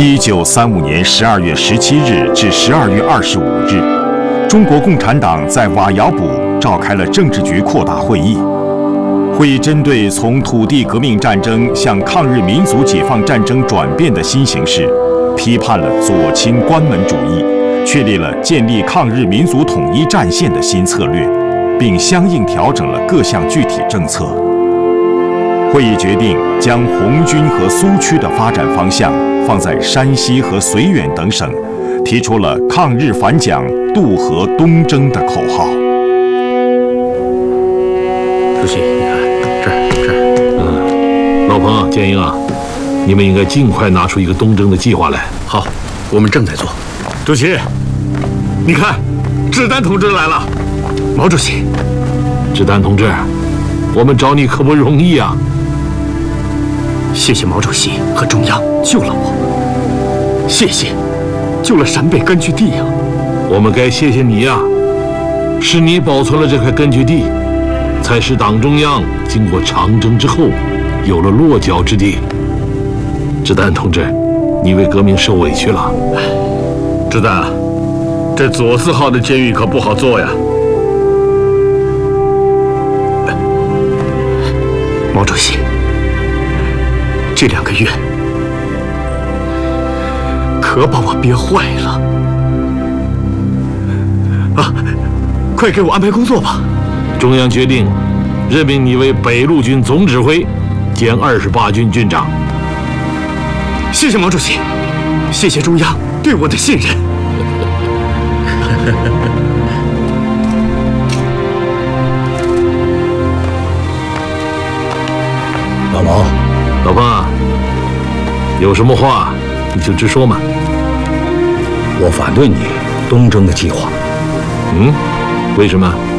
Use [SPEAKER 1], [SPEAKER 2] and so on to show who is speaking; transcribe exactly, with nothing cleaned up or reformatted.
[SPEAKER 1] 一九三五年十二月十七日至十二月二十五日，中国共产党在瓦窑堡召开了政治局扩大会议。会议针对从土地革命战争向抗日民族解放战争转变的新形势，批判了左倾关门主义，确立了建立抗日民族统一战线的新策略，并相应调整了各项具体政策。会议决定将红军和苏区的发展方向放在山西和绥远等省，提出了抗日反蒋、渡河东征的口号。
[SPEAKER 2] 主席，你看这儿这儿，
[SPEAKER 3] 嗯，老彭、建英啊，你们应该尽快拿出一个东征的计划来。
[SPEAKER 2] 好，我们正在做。
[SPEAKER 3] 主席，你看，志丹同志来了。
[SPEAKER 2] 毛主席，
[SPEAKER 3] 志丹同志，我们找你可不容易啊。
[SPEAKER 2] 谢谢毛主席和中央救了我，谢谢，救了陕北根据地呀、啊。
[SPEAKER 3] 我们该谢谢你呀、啊，是你保存了这块根据地，才使党中央经过长征之后，有了落脚之地。志丹同志，你为革命受委屈了。
[SPEAKER 4] 志丹，这左四号的监狱可不好做呀。
[SPEAKER 2] 毛主席，这两个月可把我憋坏了啊！快给我安排工作吧。
[SPEAKER 3] 中央决定任命你为北路军总指挥兼二十八军军长。
[SPEAKER 2] 谢谢毛主席，谢谢中央对我的信任。
[SPEAKER 5] 老毛，
[SPEAKER 3] 老彭啊，有什么话你就直说嘛。
[SPEAKER 5] 我反对你东征的计划。
[SPEAKER 3] 嗯，为什么？